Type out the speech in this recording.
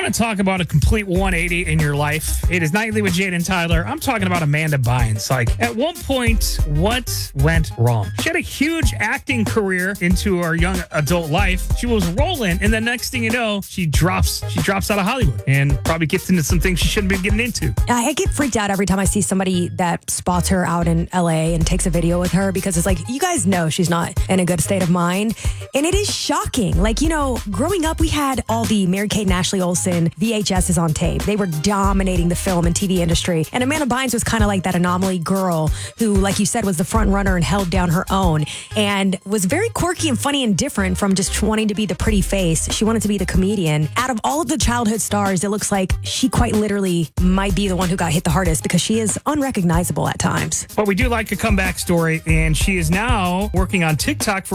want to talk about a complete 180 in your life, it is Nightly with Jade and Tyler. I'm talking about Amanda Bynes. Like, at one point, what went wrong? She had a huge acting career into her young adult life. She was rolling, and the next thing you know, she drops out of Hollywood and probably gets into some things she shouldn't be getting into. I get freaked out every time I see somebody that spots her out in LA and takes a video with her, because it's like, you guys know she's not in a good state of mind. And it is shocking. Like, you know, growing up, we had all the Mary-Kate and Ashley Olsen VHSs on tape. They were dominating the film and TV industry. And Amanda Bynes was kind of like that anomaly girl who, like you said, was the front runner and held down her own and was very quirky and funny and different from just wanting to be the pretty face. She wanted to be the comedian. Out of all of the childhood stars, it looks like she quite literally might be the one who got hit the hardest, because she is unrecognizable at times. But we do like a comeback story, and she is now working on TikTok for